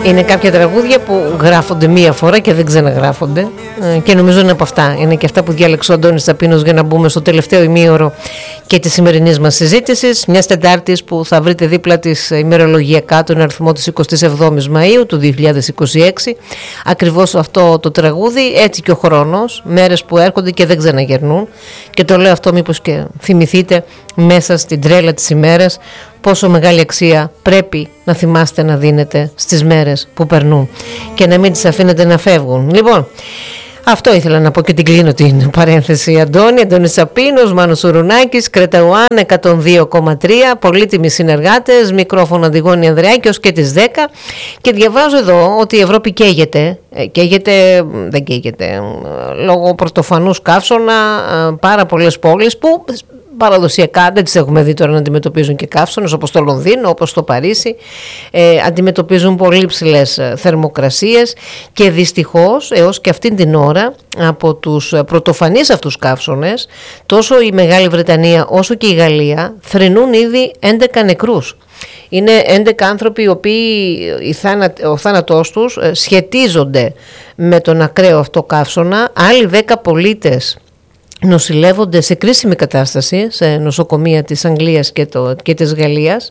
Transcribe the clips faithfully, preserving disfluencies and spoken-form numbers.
Είναι κάποια τραγούδια που γράφονται μία φορά και δεν ξαναγράφονται, και νομίζω είναι από αυτά. Είναι και αυτά που διάλεξε ο Αντώνης Τσαπίνος για να μπούμε στο τελευταίο ημίωρο και τη σημερινής μας συζήτησης, μιας Τετάρτης που θα βρείτε δίπλα της ημερολογιακά τον αριθμό της εικοστής εβδόμης Μαΐου του δύο χιλιάδες είκοσι έξι. Ακριβώς αυτό το τραγούδι, έτσι και ο χρόνος, μέρες που έρχονται και δεν ξαναγερνούν. Και το λέω αυτό μήπως και θυμηθείτε μέσα στην τρέλα της ημέρας πόσο μεγάλη αξία πρέπει να θυμάστε να δίνετε στις μέρες που περνούν και να μην τις αφήνετε να φεύγουν. Λοιπόν, αυτό ήθελα να πω και την κλείνω την παρένθεση. Αντώνη, Αντώνης Τσαπίνος, Μάνος Ουρουνάκης, Κρεταουάν εκατόν δύο κόμμα τρία, πολύτιμοι συνεργάτες, μικρόφωνο Αντιγόνη Ανδρεάκη και τις δέκα. Και διαβάζω εδώ ότι η Ευρώπη καίγεται, καίγεται, δεν καίγεται, λόγω πρωτοφανούς καύσωνα, πάρα πολλές πόλεις που παραδοσιακά δεν τις έχουμε δει τώρα να αντιμετωπίζουν και καύσωνες, όπως το Λονδίνο, όπως το Παρίσι, ε, αντιμετωπίζουν πολύ ψηλές θερμοκρασίες και δυστυχώς έως και αυτήν την ώρα από τους πρωτοφανείς αυτούς καύσωνες τόσο η Μεγάλη Βρετανία όσο και η Γαλλία θρηνούν ήδη έντεκα νεκρούς. Είναι έντεκα άνθρωποι οι οποίοι η θάνα, ο θάνατός τους σχετίζονται με τον ακραίο αυτό καύσωνα. Άλλοι δέκα πολίτες νοσηλεύονται σε κρίσιμη κατάσταση σε νοσοκομεία της Αγγλίας και, το, και της Γαλλίας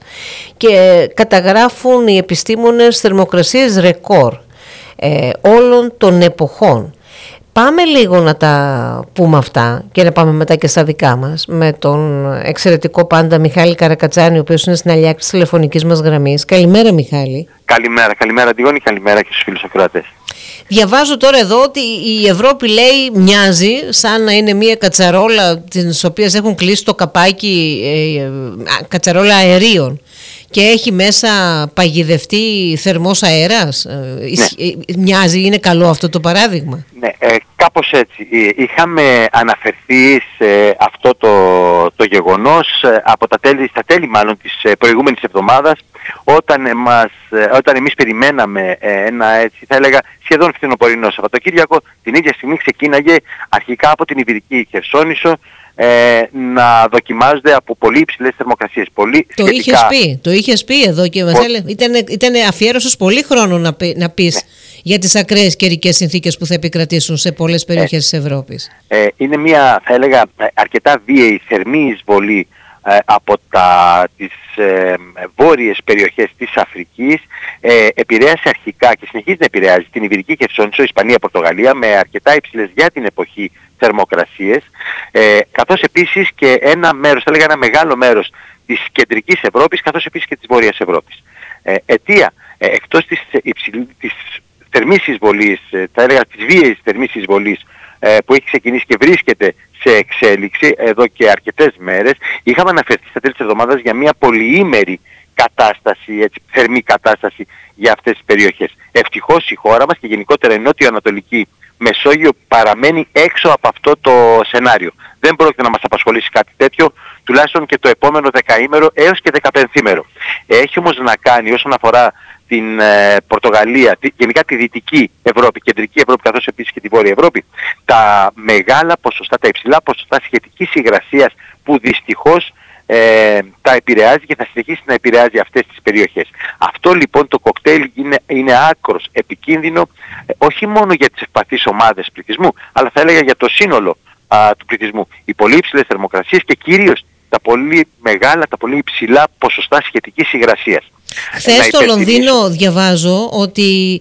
και καταγράφουν οι επιστήμονες θερμοκρασίες ρεκόρ ε, όλων των εποχών. Πάμε λίγο να τα πούμε αυτά και να πάμε μετά και στα δικά μας με τον εξαιρετικό πάντα Μιχάλη Καρακατσάνη, ο οποίος είναι στην αλιά της τηλεφωνικής μας γραμμής. Καλημέρα Μιχάλη. Καλημέρα, καλημέρα Αντιγόνη, καλημέρα και στους φίλους ακροατές. Διαβάζω τώρα εδώ ότι η Ευρώπη, λέει, μοιάζει σαν να είναι μια κατσαρόλα τις οποίες έχουν κλείσει το καπάκι, ε, κατσαρόλα αερίων και έχει μέσα παγιδευτεί θερμός αέρας. Ναι. Μοιάζει, είναι καλό αυτό το παράδειγμα? Ναι, ε, κάπως έτσι. Είχαμε αναφερθεί σε αυτό το, το γεγονός από τα τέλη, στα τέλη μάλλον της προηγούμενης εβδομάδας, όταν, μας, όταν εμείς περιμέναμε ένα, έτσι θα έλεγα, σχεδόν φθινοπορεινό Σαββατοκύριακο. Την ίδια στιγμή ξεκίναγε αρχικά από την Ιβηρική Χερσόνησο ε, να δοκιμάζονται από πολύ υψηλές θερμοκρασίες. Πολύ το σχετικά... είχες πει, το είχες πει εδώ και μας έλεγε, ήταν, ήταν αφιέρωσες πολύ χρόνο να, πει, να πεις, ναι, για τις ακραίες καιρικές συνθήκες που θα επικρατήσουν σε πολλές περιοχές ε, της Ευρώπης. Ε, είναι μια, θα έλεγα, αρκετά βίαιη θερμή εισβολή ε, από τα, τις ε, βόρειες περιοχές της Αφρικής. Ε, επηρέασε αρχικά και συνεχίζει να επηρεάζει την Ιβηρική Χερσόνησο, Ισπανία, Πορτογαλία, με αρκετά υψηλές για την εποχή θερμοκρασίες, ε, καθώς επίσης και ένα μέρος, θα έλεγα ένα μεγάλο μέρος της κεντρικής Ευρώπης, καθώς επίσης και της βόρειας Ευρώπης. Ε, αιτία, ε, εκτός της, υψηλ, της θερμής εισβολής, ε, θα έλεγα της βίαιης θερμής εισβολής, ε, που έχει ξεκινήσει και βρίσκεται σε εξέλιξη εδώ και αρκετές μέρες, είχαμε αναφερθεί στα τέλη της εβδομάδας για μια πολυήμερη κατάσταση, έτσι, θερμή κατάσταση για αυτές τις περιοχές. Ευτυχώς η χώρα μας και γενικότερα η νότιο-ανατολική Μεσόγειο παραμένει έξω από αυτό το σενάριο. Δεν πρόκειται να μας απασχολήσει κάτι τέτοιο, τουλάχιστον και το επόμενο δεκαήμερο έως και δεκαπενθήμερο. Έχει όμως να κάνει όσον αφορά την ε, Πορτογαλία, τη, γενικά τη Δυτική Ευρώπη, Κεντρική Ευρώπη, καθώς επίσης και τη Βόρεια Ευρώπη, τα μεγάλα ποσοστά, τα υψηλά ποσοστά σχετικής υγρασίας που δυστυχώς ε, τα επηρεάζει και θα συνεχίσει να επηρεάζει αυτές τις περιοχές. Αυτό λοιπόν το κοκτέιλ είναι, είναι άκρος επικίνδυνο, ε, όχι μόνο για τις ευπαθείς ομάδες πληθυσμού, αλλά θα έλεγα για το σύνολο α, του πληθυσμού. Οι πολύ υψηλές θερμοκρασίες και κυρίως τα πολύ μεγάλα, τα πολύ υψηλά ποσοστά σχετικής υγρασίας. Χθες στο Λονδίνο διαβάζω ότι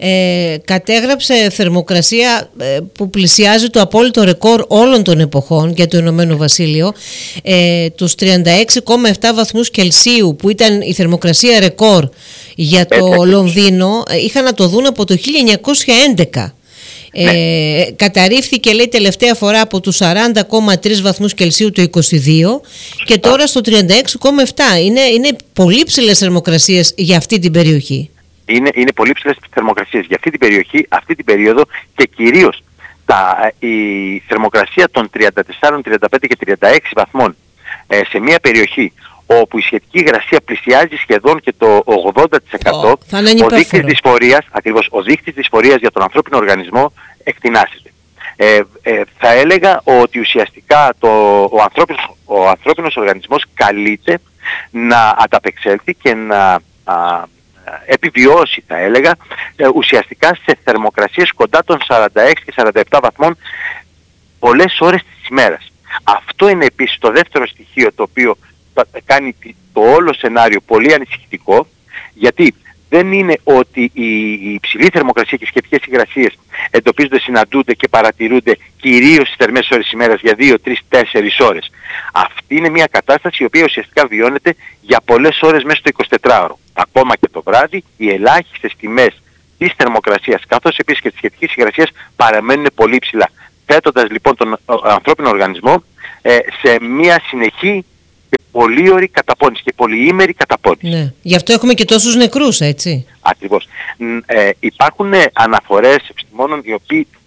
ε, κατέγραψε θερμοκρασία ε, που πλησιάζει το απόλυτο ρεκόρ όλων των εποχών για το Ηνωμένο Βασίλειο, ε, τους τριάντα έξι κόμμα επτά βαθμούς Κελσίου, που ήταν η θερμοκρασία ρεκόρ για το Έτσι. Λονδίνο. Ε, είχαν να το δουν από το χίλια εννιακόσια έντεκα. Ναι. Ε, καταρρίφθηκε, λέει, τελευταία φορά από τους σαράντα κόμμα τρία βαθμούς Κελσίου το είκοσι δύο και τώρα στο τριάντα έξι κόμμα επτά. Είναι, είναι πολύ ψηλές θερμοκρασίες για αυτή την περιοχή. Είναι, είναι πολύ ψηλές θερμοκρασίες για αυτή την περιοχή, αυτή την περίοδο, και κυρίως τα, η θερμοκρασία των τριάντα τέσσερα, τριάντα πέντε και τριάντα έξι βαθμών ε, σε μια περιοχή όπου η σχετική υγρασία πλησιάζει σχεδόν και το ογδόντα τοις εκατό, oh, ο δείκτης δυσφορίας, ακριβώς ο δείκτης δυσφορίας για τον ανθρώπινο οργανισμό εκτινάσεται. Ε, ε, θα έλεγα ότι ουσιαστικά το, ο, ανθρώπινος, ο ανθρώπινος οργανισμός καλείται να ανταπεξέλθει και να α, επιβιώσει, θα έλεγα, ε, ουσιαστικά σε θερμοκρασίες κοντά των σαράντα έξι και σαράντα επτά βαθμών πολλές ώρες της ημέρας. Αυτό είναι επίσης το δεύτερο στοιχείο το οποίο κάνει το όλο σενάριο πολύ ανησυχητικό, γιατί δεν είναι ότι η υψηλή θερμοκρασία και οι σχετικές υγρασίες εντοπίζονται, συναντούνται και παρατηρούνται κυρίως στις θερμές ώρες της ημέρας για δύο, τρεις, τέσσερις ώρες. Αυτή είναι μια κατάσταση η οποία ουσιαστικά βιώνεται για πολλές ώρες μέσα στο εικοσιτετράωρο. Ακόμα και το βράδυ οι ελάχιστες τιμές της θερμοκρασίας καθώς επίσης και της σχετικής υγρασίας παραμένουν πολύ ψηλά, θέτοντας λοιπόν τον ανθρώπινο οργανισμό ε, σε μια συνεχή και πολύωρη καταπώνηση και πολυήμερη καταπώνηση. Ναι. Γι' αυτό έχουμε και τόσους νεκρούς, έτσι. Ακριβώς. Ε, υπάρχουν αναφορές επιστημόνων οι οποίοι